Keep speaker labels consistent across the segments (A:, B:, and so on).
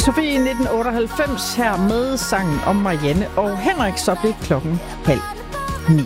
A: Sofie 1998 her med sangen om Marianne og Henrik, så blev klokken 8:30.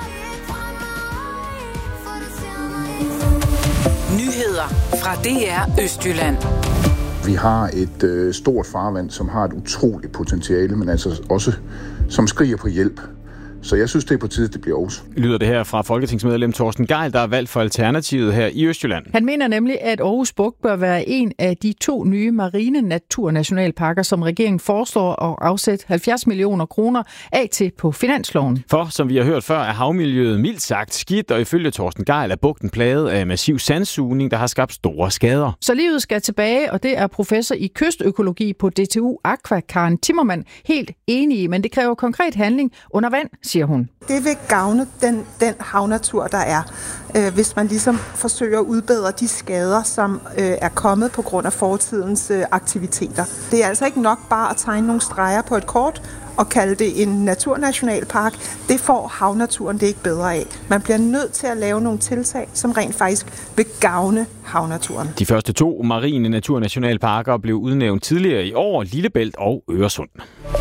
B: Nyheder fra DR Østjylland.
C: Vi har et stort farvand, som har et utroligt potentiale, men altså også som skriger på hjælp. Så jeg synes, det er på tide, det bliver Aarhus.
D: Lyder det her fra folketingsmedlem Torsten Gejl, der er valgt for Alternativet her i Østjylland.
A: Han mener nemlig, at Aarhus Bugt bør være en af de 2 nye marine naturnationalparker, som regeringen foreslår at afsætte 70 millioner kroner af til på finansloven.
D: For, som vi har hørt før, er havmiljøet mildt sagt skidt, og ifølge Torsten Gejl er bugten plaget af massiv sandsugning, der har skabt store skader.
A: Så livet skal tilbage, og det er professor i kystøkologi på DTU Aqua, Karen Timmermann, helt enig i, men det kræver konkret handling under vand, siger hun.
E: Det vil gavne den havnatur, der er, hvis man ligesom forsøger at udbedre de skader, som er kommet på grund af fortidens aktiviteter. Det er altså ikke nok bare at tegne nogle streger på et kort og kalde det en naturnationalpark. Det får havnaturen det ikke bedre af. Man bliver nødt til at lave nogle tiltag, som rent faktisk vil gavne havnaturen.
D: De første 2 marine naturnationalparker blev udnævnt tidligere i år, Lillebælt og Øresund.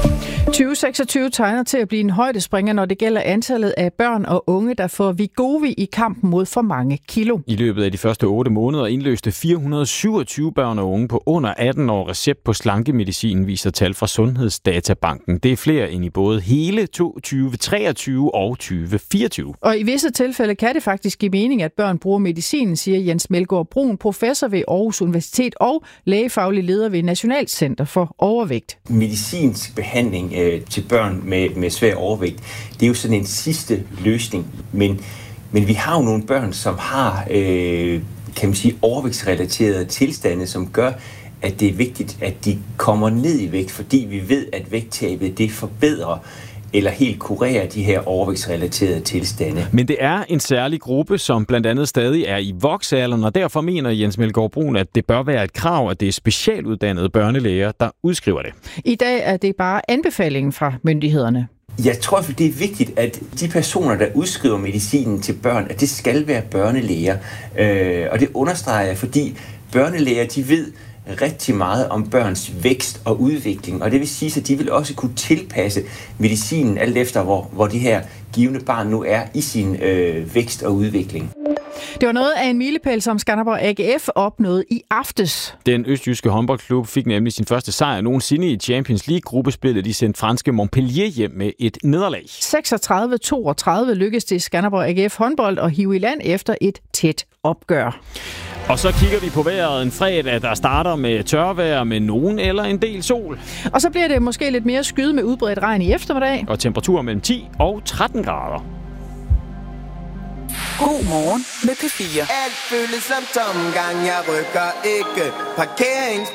A: 2026 tegner til at blive en højdespringer, når det gælder antallet af børn og unge, der får Wegovy i kampen mod for mange kilo.
D: I løbet af de første 8 måneder indløste 427 børn og unge på under 18 år recept på slankemedicin, viser tal fra Sundhedsdatabanken. Det er flere end i både hele 2023 og 2024.
A: Og i visse tilfælde kan det faktisk give mening, at børn bruger medicinen, siger Jens Melgaard Brun, professor ved Aarhus Universitet og lægefaglig leder ved Nationalcenter for Overvægt.
F: Medicinsk behandling til børn med svær overvægt, det er jo sådan en sidste løsning. Men vi har jo nogle børn, som har kan man sige, overvægtsrelaterede tilstande, som gør, at det er vigtigt, at de kommer ned i vægt, fordi vi ved, at vægttabet det forbedrer eller helt kurerer de her overvægtsrelaterede tilstande.
D: Men det er en særlig gruppe, som blandt andet stadig er i voksalderen, og derfor mener Jens Melgaard Brun, at det bør være et krav, at det er specialuddannede børnelæger, der udskriver det. I dag er det bare anbefalingen fra myndighederne.
F: Jeg tror, det er vigtigt, at de personer, der udskriver medicinen til børn, at det skal være børnelæger. Og det understreger jeg, fordi børnelæger, de ved rigtig meget om børns vækst og udvikling, og det vil sige, at de vil også kunne tilpasse medicinen alt efter, hvor det her givne barn nu er i sin vækst og udvikling.
A: Det var noget af en milepæl, som Skanderborg AGF opnåede i aftes.
D: Den østjyske håndboldklub fik nemlig sin første sejr nogensinde i Champions League-gruppespillet. De sendte franske Montpellier hjem med et nederlag.
A: 36-32 lykkedes det Skanderborg AGF håndbold at hive i land efter et tæt opgør.
D: Og så kigger vi på vejret en fredag, der starter med tørvejr med nogen eller en del sol.
A: Og så bliver det måske lidt mere skyde med udbredt regn i eftermiddag.
D: Og temperaturer mellem 10 og 13 grader.
B: God morgen med P4.
G: Alt føles som tomgang, jeg rykker ikke. Parkerings